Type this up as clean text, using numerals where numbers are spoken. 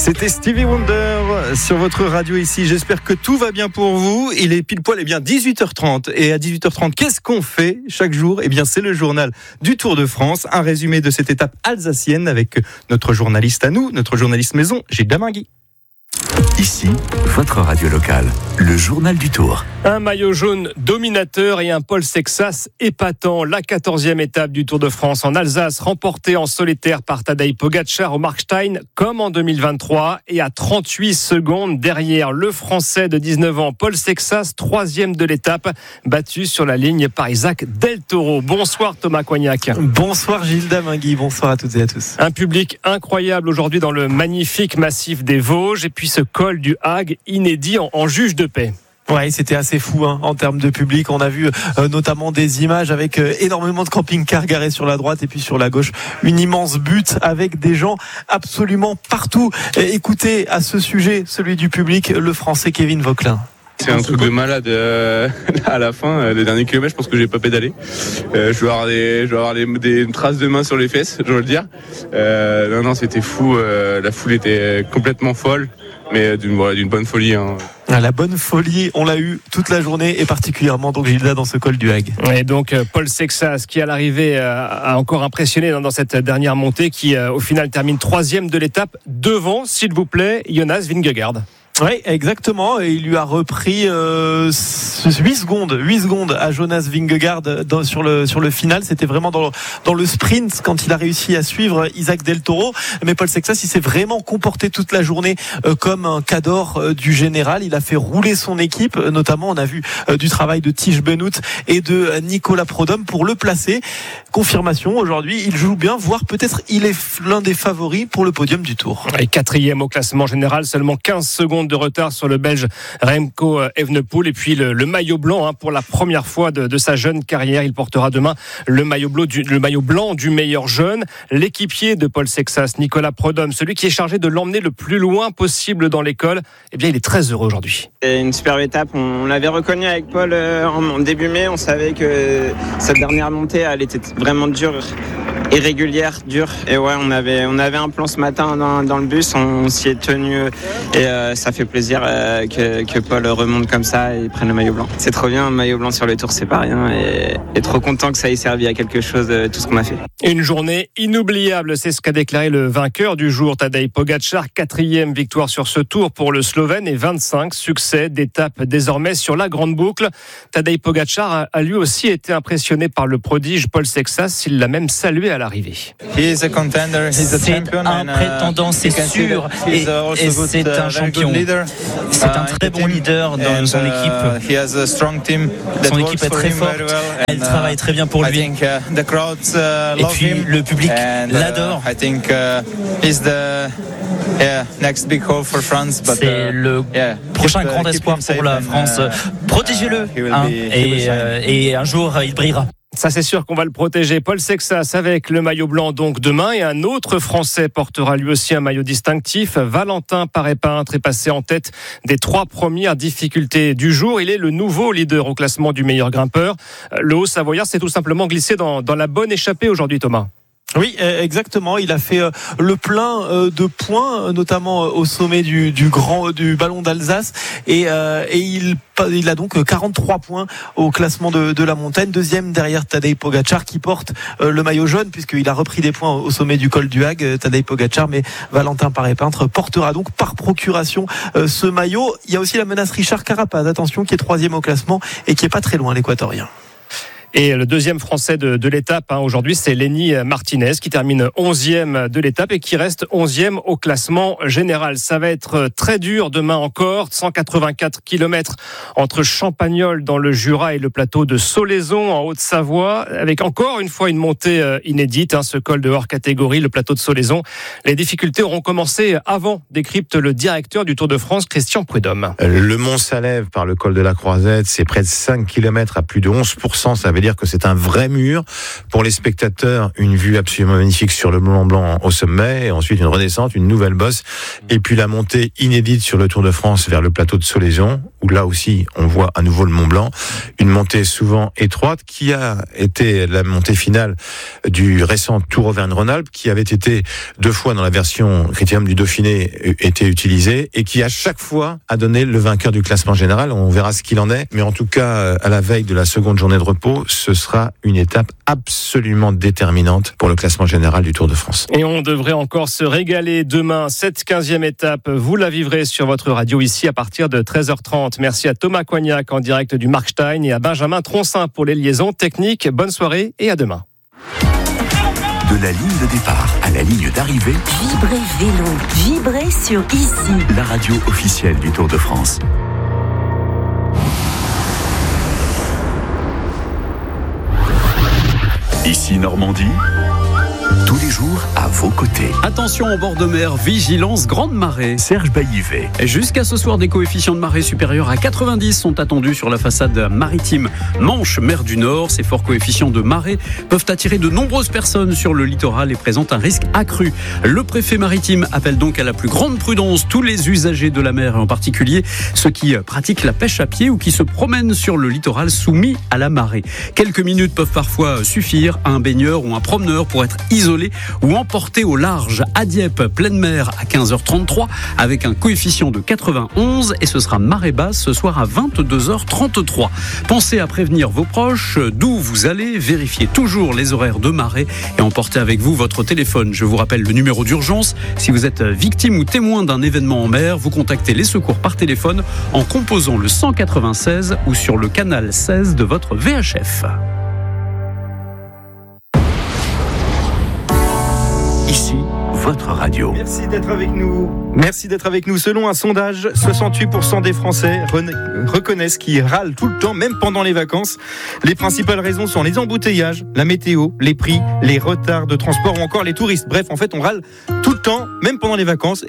C'était Stevie Wonder sur votre radio ici. J'espère que tout va bien pour vous. Il est pile poil 18h30. Et à 18h30, qu'est-ce qu'on fait chaque jour ? C'est le journal du Tour de France. Un résumé de cette étape alsacienne avec notre journaliste à nous, notre journaliste maison, Gilles Damingui. Ici, votre radio locale, le journal du Tour. Un maillot jaune dominateur et un Paul Sexas épatant. La 14e étape du Tour de France en Alsace, remportée en solitaire par Tadej Pogačar au Markstein, comme en 2023, et à 38 secondes derrière le Français de 19 ans, Paul Sexas, 3e de l'étape, battu sur la ligne par Isaac Del Toro. Bonsoir Thomas Coignac. Bonsoir Gilles Damingui, bonsoir à toutes et à tous. Un public incroyable aujourd'hui dans le magnifique massif des Vosges, et puis ce col du Hague inédit en juge de paix. Ouais, c'était assez fou en termes de public. On a vu notamment des images avec énormément de camping-cars garés sur la droite et puis sur la gauche, une immense butte avec des gens absolument partout. Écoutez à ce sujet, celui du public, le Français Kevin Vauquelin. C'est un truc de malade à la fin, les derniers kilomètres, je pense que j'ai pas pédalé. Je vais avoir des traces de main sur les fesses, je dois le dire. Non, c'était fou. La foule était complètement folle, mais d'une bonne folie. La bonne folie, on l'a eu toute la journée et particulièrement donc Gilda dans ce col du Hague. Et donc Paul Sexas qui à l'arrivée a encore impressionné dans cette dernière montée qui au final termine 3e de l'étape devant, s'il vous plaît, Jonas Vingegaard. Oui, exactement. Et il lui a repris 8 secondes à Jonas Vingegaard sur le final. C'était vraiment dans le sprint quand il a réussi à suivre Isaac Del Toro. Mais Paul Sexas, il s'est vraiment comporté toute la journée comme un cador du général. Il a fait rouler son équipe. Notamment, on a vu du travail de Tish Benoît et de Nicolas Prodhomme pour le placer. Confirmation, aujourd'hui, il joue bien, voire peut-être il est l'un des favoris pour le podium du Tour. Et 4e au classement général, seulement 15 secondes de retard sur le Belge Remco Evenepoel. Et puis le maillot blanc pour la première fois de sa jeune carrière. Il portera demain le maillot blanc du meilleur jeune. L'équipier de Paul Sexas, Nicolas Prodhomme, celui qui est chargé de l'emmener le plus loin possible dans l'école, il est très heureux aujourd'hui. C'est une superbe étape. On l'avait reconnu avec Paul en début mai. On savait que cette dernière montée, elle était vraiment dure, irrégulière, dure. Et ouais, on avait un plan ce matin dans le bus. On s'y est tenu et ça fait plaisir que Paul remonte comme ça et prenne le maillot blanc. C'est trop bien, un maillot blanc sur le Tour, c'est pas rien. Et trop content que ça ait servi à quelque chose, tout ce qu'on a fait. Une journée inoubliable, c'est ce qu'a déclaré le vainqueur du jour, Tadej Pogačar. 4e victoire sur ce Tour pour le Slovène et 25 succès d'étape désormais sur la grande boucle. Tadej Pogačar a lui aussi été impressionné par le prodige Paul Sexas. Il l'a même salué à l'arrivée. C'est un prétendant, c'est sûr, et c'est un champion. C'est un très bon leader dans son équipe. Son équipe est très forte, elle travaille très bien pour lui. Et puis le public l'adore. C'est le prochain grand espoir pour la France. Protégez-le et un jour il brillera. Ça, c'est sûr qu'on va le protéger. Paul Sexas avec le maillot blanc donc demain, et un autre Français portera lui aussi un maillot distinctif. Valentin Paré-Peintre est passé en tête des 3 premières difficultés du jour. Il est le nouveau leader au classement du meilleur grimpeur. Le Haut-Savoyard s'est tout simplement glissé dans la bonne échappée aujourd'hui, Thomas. Oui, exactement. Il a fait le plein de points, notamment au sommet du ballon d'Alsace, et il a donc 43 points au classement de la montagne. 2e derrière Tadej Pogačar qui porte le maillot jaune puisqu'il a repris des points au sommet du col du Hague, Tadej Pogačar, mais Valentin Paré-Peintre portera donc par procuration ce maillot. Il y a aussi la menace Richard Carapaz, attention, qui est 3e au classement et qui est pas très loin, l'équatorien. Et le 2e Français de l'étape aujourd'hui, c'est Lenny Martinez qui termine 11e de l'étape et qui reste 11e au classement général. Ça va être très dur demain encore. 184 km entre Champagnole dans le Jura et le plateau de Solaison en Haute-Savoie, avec encore une fois une montée inédite, ce col de hors catégorie, le plateau de Solaison. Les difficultés auront commencé avant, décrypte le directeur du Tour de France, Christian Prudhomme. Le Mont Salève par le col de la Croisette, c'est près de 5 km à plus de 11%. Ça veut dire que c'est un vrai mur. Pour les spectateurs, une vue absolument magnifique sur le Mont Blanc au sommet, et ensuite une redescente, une nouvelle bosse, et puis la montée inédite sur le Tour de France vers le plateau de Solaison, où où là aussi on voit à nouveau le Mont Blanc, une montée souvent étroite qui a été la montée finale du récent Tour Auvergne-Rhône-Alpes, qui avait été 2 fois dans la version Critérium du Dauphiné été utilisé et qui à chaque fois a donné le vainqueur du classement général. On verra ce qu'il en est, mais en tout cas à la veille de la seconde journée de repos, ce sera une étape absolument déterminante pour le classement général du Tour de France. Et on devrait encore se régaler demain. Cette 15e étape, vous la vivrez sur votre radio ici à partir de 13h30. Merci à Thomas Coignac en direct du Markstein et à Benjamin Troncin pour les liaisons techniques. Bonne soirée et à demain. De la ligne de départ à la ligne d'arrivée, Vibrez Vélo, vibrez sur Ici, la radio officielle du Tour de France. Ici Normandie, tous les jours à vos côtés. Attention en bord de mer, vigilance grande marée. Serge Baillivet. Jusqu'à ce soir, des coefficients de marée supérieurs à 90 sont attendus sur la façade maritime Manche, mer du Nord. Ces forts coefficients de marée peuvent attirer de nombreuses personnes sur le littoral et présentent un risque accru. Le préfet maritime appelle donc à la plus grande prudence tous les usagers de la mer, et en particulier ceux qui pratiquent la pêche à pied ou qui se promènent sur le littoral soumis à la marée. Quelques minutes peuvent parfois suffire à un baigneur ou un promeneur pour être isolé ou emporté au large. À Dieppe, pleine mer à 15h33 avec un coefficient de 91 et ce sera marée basse ce soir à 22h33. Pensez à prévenir vos proches d'où vous allez, vérifiez toujours les horaires de marée et emportez avec vous votre téléphone. Je vous rappelle le numéro d'urgence. Si vous êtes victime ou témoin d'un événement en mer, vous contactez les secours par téléphone en composant le 196 ou sur le canal 16 de votre VHF. Ici, votre radio. Merci d'être avec nous. Merci d'être avec nous. Selon un sondage, 68% des Français reconnaissent qu'ils râlent tout le temps, même pendant les vacances. Les principales raisons sont les embouteillages, la météo, les prix, les retards de transport ou encore les touristes. Bref, en fait, on râle tout le temps, même pendant les vacances.